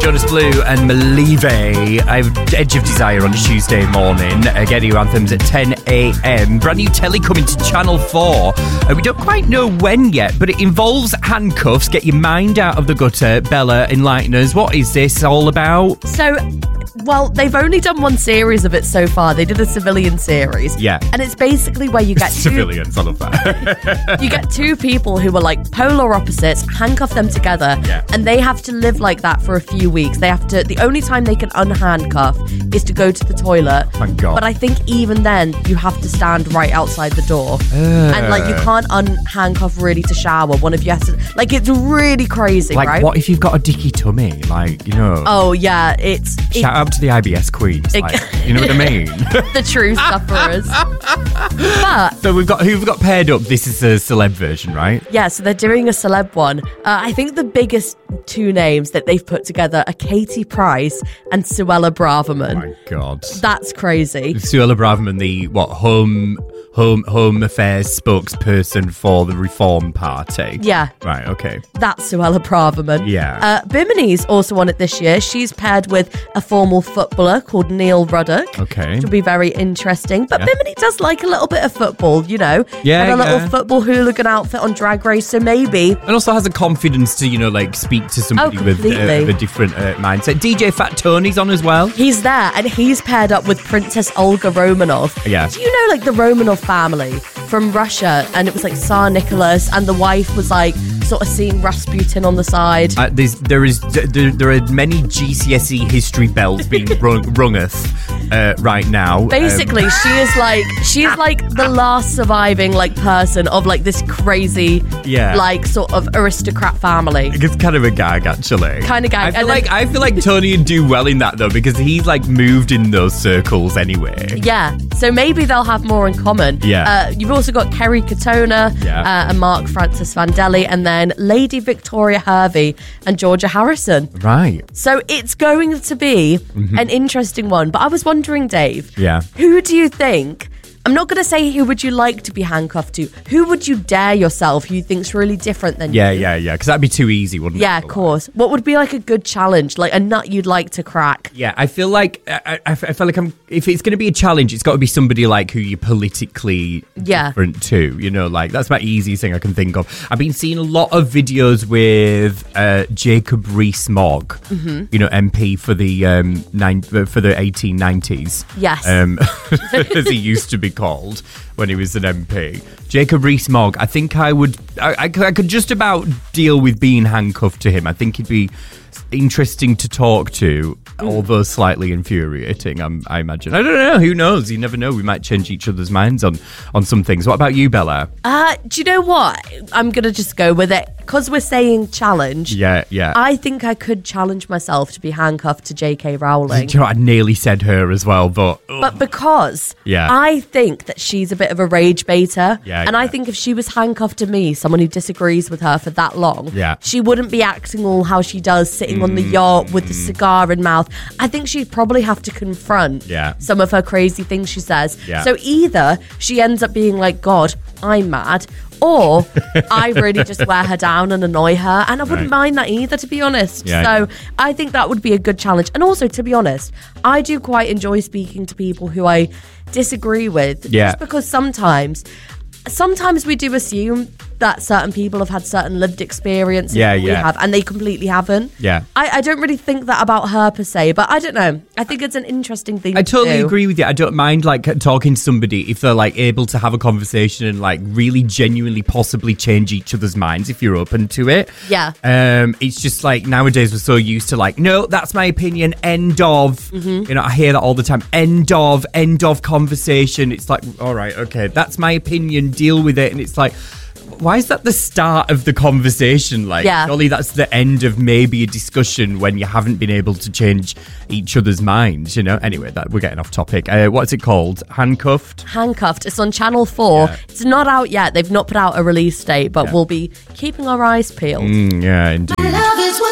Jonas Blue and Malive. I have Edge of Desire on a Tuesday morning. Get your anthems at 10 a.m. Brand new telly coming to Channel 4. We don't quite know when yet, but it involves handcuffs. Get your mind out of the gutter. Bella, enlighten us. What is this all about? So, well, they've only done one series of it so far. They did a civilian series. Yeah. And it's basically where you get civilians, I love that. You get two people who are like polar opposites, handcuff them together, and they have to live like that for a few weeks. They have to, the only time they can unhandcuff is to go to the toilet. Thank God. But I think even then, you have to stand right outside the door. And like, you can't unhandcuff really to shower. One of you has to, like, it's really crazy, like, right? what if you've got a dicky tummy? Like, you know. Oh, yeah, Shout out to the IBS queens. Like, you know what I mean? The true sufferers. But so who've got paired up? This is a celeb version, right? yeah, so they're doing a celeb one. I think the biggest two names that they've put together are Katie Price and Suella Braverman. Oh my God. That's crazy. Suella Braverman, the home affairs spokesperson for the Reform Party. Yeah. Right, okay. That's Suella Braverman. Yeah. Bimini's also on it this year. She's paired with a former footballer called Neil Ruddock. Okay. Which will be very interesting. But Bimini does like a little bit of football, you know. Yeah, and a little football hooligan outfit on Drag Race, so maybe. And also has a confidence to, you know, like speak to somebody with a different mindset. DJ Fat Tony's on as well. He's there, and he's paired up with Princess Olga Romanov. Yeah. Do you know, like, the Romanov family from Russia? And it was like Tsar Nicholas, and the wife was like sort of seeing Rasputin on the side. There are many GCSE history bells being rungeth right now. Basically, she's like the last surviving like person of like this crazy like sort of aristocrat family. It's kind of a gag, actually. Kind of gag. I feel like Tony would do well in that though, because he's like moved in those circles anyway. Yeah, so maybe they'll have more in common. Yeah. You've also got Kerry Katona and Mark Francis Vandelli, and then Lady Victoria Hervey and Georgia Harrison. Right. So it's going to be an interesting one. But I was wondering, Dave, who do you think? I'm not going to say who would you like to be handcuffed to. Who would you dare yourself who you think's really different than you? Yeah. Because that'd be too easy, wouldn't it? Yeah, of course. What would be like a good challenge, like a nut you'd like to crack? Yeah, I feel like I feel like if it's going to be a challenge, it's got to be somebody like who you're politically different to. You know, like that's my easiest thing I can think of. I've been seeing a lot of videos with Jacob Rees-Mogg, you know, MP for the 1890s. Yes, as he used to be called when he was an MP. Jacob Rees-Mogg, I think I could just about deal with being handcuffed to him. I think he'd be interesting to talk to, although slightly infuriating, I imagine. I don't know, who knows? You never know, we might change each other's minds on some things. What about you, Bella? Do you know what? I'm going to just go with it. Because we're saying challenge. Yeah. I think I could challenge myself to be handcuffed to J.K. Rowling. Do you know what? I nearly said her as well, but because I think that she's a bit of a rage baiter. And I think if she was handcuffed to me, someone who disagrees with her for that long, she wouldn't be acting all how she does, sitting on the yacht with the cigar in mouth. I think she'd probably have to confront some of her crazy things she says. So either she ends up being like, God, I'm mad, or I really just wear her down and annoy her, and I wouldn't mind that either, to be honest. So I think that would be a good challenge. And also, to be honest, I do quite enjoy speaking to people who I disagree with, just because sometimes we do assume that certain people have had certain lived experiences we have, and they completely haven't. I don't really think that about her per se, but I don't know. I think it's an interesting thing. I totally agree with you. I don't mind like talking to somebody if they're like able to have a conversation and like really genuinely possibly change each other's minds if you're open to it. It's just like nowadays we're so used to like, no, that's my opinion, end of. You know, I hear that all the time. End of conversation. It's like, all right, okay, that's my opinion, deal with it. And it's like, why is that the start of the conversation? Like, surely that's the end of maybe a discussion when you haven't been able to change each other's minds, you know? Anyway, we're getting off topic. What's it called? Handcuffed? Handcuffed. It's on Channel 4. It's not out yet. They've not put out a release date, but we'll be keeping our eyes peeled. Yeah, indeed.